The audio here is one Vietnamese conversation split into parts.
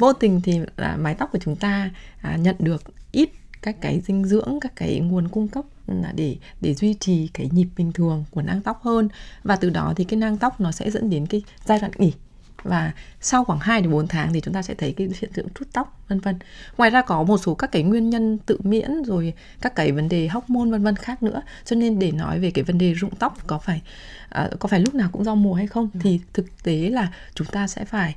vô tình thì mái tóc của chúng ta nhận được ít các cái dinh dưỡng, các cái nguồn cung cấp để duy trì cái nhịp bình thường của nang tóc hơn, và từ đó thì cái nang tóc nó sẽ dẫn đến cái giai đoạn nghỉ, và sau khoảng 2 đến 4 tháng thì chúng ta sẽ thấy cái hiện tượng trút tóc vân vân. Ngoài ra có một số các cái nguyên nhân tự miễn, rồi các cái vấn đề hormone vân vân khác nữa. Cho nên để nói về cái vấn đề rụng tóc có phải lúc nào cũng do mùa hay không, thì thực tế là chúng ta sẽ phải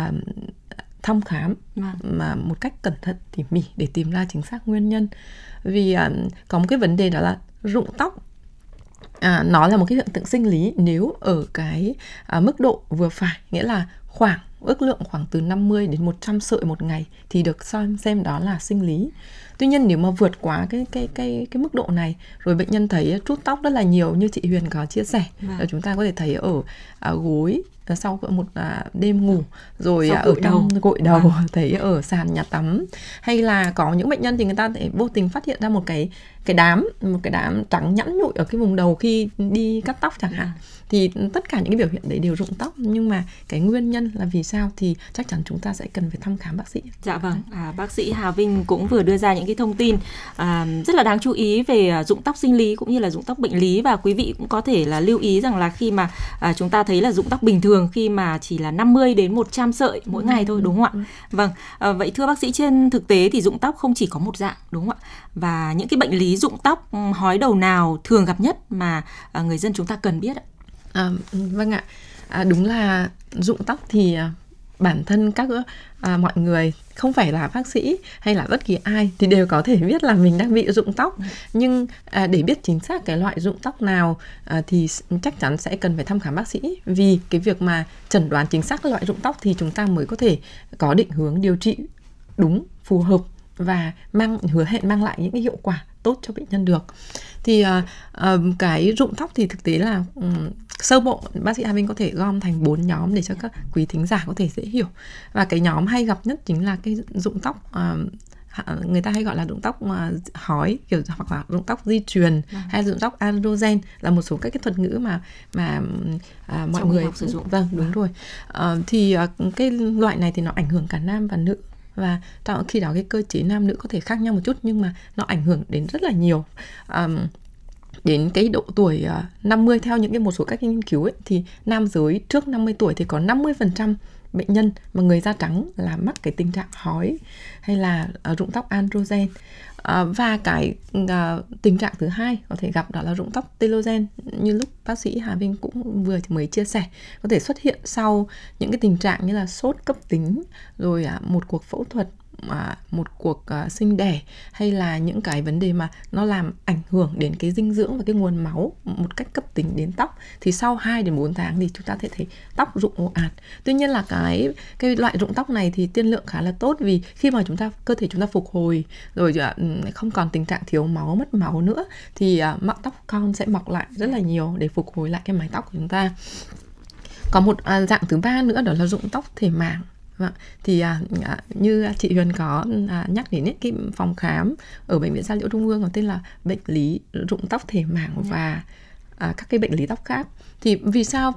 thăm khám mà một cách cẩn thận tỉ mỉ để tìm ra chính xác nguyên nhân. Vì có một cái vấn đề đó là rụng tóc nó là một cái hiện tượng sinh lý nếu ở cái mức độ vừa phải, nghĩa là ước lượng khoảng từ 50 đến 100 sợi một ngày thì được xem đó là sinh lý. Tuy nhiên nếu mà vượt quá cái mức độ này rồi bệnh nhân thấy trút tóc rất là nhiều, như chị Huyền có chia sẻ, chúng ta có thể thấy ở gối sau một đêm ngủ, rồi ở trong gội đầu, thấy ở sàn nhà tắm, hay là có những bệnh nhân thì người ta thể vô tình phát hiện ra một cái đám trắng nhẵn nhụi ở cái vùng đầu khi đi cắt tóc chẳng hạn. Thì tất cả những cái biểu hiện đấy đều rụng tóc, nhưng mà cái nguyên nhân là vì sao thì chắc chắn chúng ta sẽ cần phải thăm khám bác sĩ. Dạ vâng, bác sĩ Hà Vinh cũng vừa đưa ra những cái thông tin rất là đáng chú ý về rụng tóc sinh lý cũng như là rụng tóc bệnh lý, và quý vị cũng có thể là lưu ý rằng là khi mà chúng ta thấy là rụng tóc bình thường khi mà chỉ là 50 đến 100 sợi mỗi ngày thôi, đúng không ạ? Vâng, vậy thưa bác sĩ, trên thực tế thì rụng tóc không chỉ có một dạng, đúng không ạ? Và những cái bệnh lý rụng tóc hói đầu nào thường gặp nhất mà người dân chúng ta cần biết ạ? Vâng ạ, đúng là rụng tóc thì bản thân các mọi người, không phải là bác sĩ hay là bất kỳ ai thì đều có thể biết là mình đang bị rụng tóc. Nhưng để biết chính xác cái loại rụng tóc nào thì chắc chắn sẽ cần phải thăm khám bác sĩ. Vì cái việc mà chẩn đoán chính xác loại rụng tóc thì chúng ta mới có thể có định hướng điều trị đúng, phù hợp và hứa hẹn mang lại những cái hiệu quả tốt cho bệnh nhân được. Thì cái rụng tóc thì thực tế là sơ bộ bác sĩ Hà Vinh có thể gom thành 4 nhóm để cho các quý thính giả có thể dễ hiểu. Và cái nhóm hay gặp nhất chính là cái rụng tóc, người ta hay gọi là rụng tóc hói, kiểu hoặc là rụng tóc di truyền, hay rụng tóc androgen, là một số các cái thuật ngữ mà mọi người sử dụng. Vâng, đúng rồi. Thì cái loại này thì nó ảnh hưởng cả nam và nữ, và khi đó cái cơ chế nam nữ có thể khác nhau một chút, nhưng mà nó ảnh hưởng đến rất là nhiều. Đến cái độ tuổi 50, theo những một số các nghiên cứu ấy, thì nam giới trước 50 tuổi thì có 50% bệnh nhân mà người da trắng là mắc cái tình trạng hói hay là rụng tóc androgen. Và cái tình trạng thứ hai có thể gặp đó là rụng tóc telogen, như lúc bác sĩ Hà Vinh cũng vừa mới chia sẻ, có thể xuất hiện sau những cái tình trạng như là sốt cấp tính, rồi một cuộc phẫu thuật, một cuộc sinh đẻ, hay là những cái vấn đề mà nó làm ảnh hưởng đến cái dinh dưỡng và cái nguồn máu một cách cấp tính đến tóc, thì sau 2 đến 4 tháng thì chúng ta thấy tóc rụng ồ ạt. Tuy nhiên là cái loại rụng tóc này thì tiên lượng khá là tốt, vì khi mà cơ thể chúng ta phục hồi rồi không còn tình trạng thiếu máu, mất máu nữa, thì tóc con sẽ mọc lại rất là nhiều để phục hồi lại cái mái tóc của chúng ta. Có một dạng thứ ba nữa đó là rụng tóc thể mảng. Thì như chị Huyền có nhắc đến cái phòng khám ở Bệnh viện Da Liễu Trung ương có tên là bệnh lý rụng tóc thể mảng và các cái bệnh lý tóc khác. Thì vì sao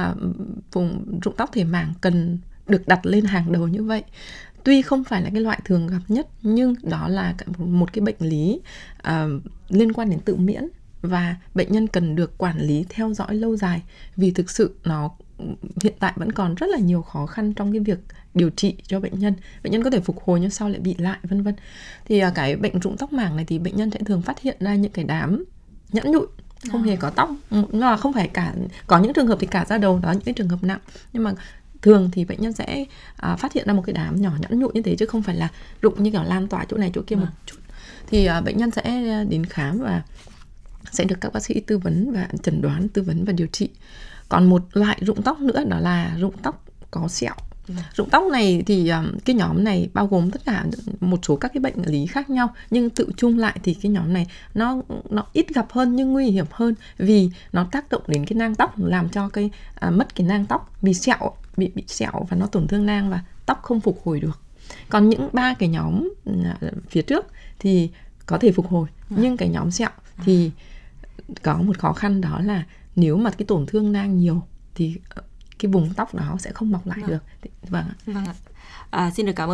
vùng rụng tóc thể mảng cần được đặt lên hàng đầu như vậy? Tuy không phải là cái loại thường gặp nhất, nhưng đó là một cái bệnh lý liên quan đến tự miễn, và bệnh nhân cần được quản lý theo dõi lâu dài, vì thực sự nó hiện tại vẫn còn rất là nhiều khó khăn trong cái việc điều trị cho bệnh nhân có thể phục hồi nhưng sau lại bị lại vân vân. Thì cái bệnh rụng tóc mảng này thì bệnh nhân sẽ thường phát hiện ra những cái đám nhẵn nhụi, không hề có tóc, mà không phải có những trường hợp thì cả da đầu, đó những cái trường hợp nặng, nhưng mà thường thì bệnh nhân sẽ phát hiện ra một cái đám nhỏ nhẵn nhụi như thế, chứ không phải là rụng như kiểu lan tỏa chỗ này chỗ kia một chút. Thì bệnh nhân sẽ đến khám và sẽ được các bác sĩ tư vấn và chẩn đoán, tư vấn và điều trị. Còn một loại rụng tóc nữa đó là rụng tóc có sẹo. Rụng tóc này thì cái nhóm này bao gồm tất cả một số các cái bệnh lý khác nhau, nhưng tự chung lại thì cái nhóm này nó ít gặp hơn nhưng nguy hiểm hơn, vì nó tác động đến cái nang tóc, làm cho cái mất cái nang tóc, vì sẹo bị sẹo và nó tổn thương nang và tóc không phục hồi được. Còn những 3 cái nhóm phía trước thì có thể phục hồi, nhưng cái nhóm sẹo thì có một khó khăn, đó là nếu mà cái tổn thương nang nhiều thì cái vùng tóc đó sẽ không mọc lại được. Vâng ạ. Xin được cảm ơn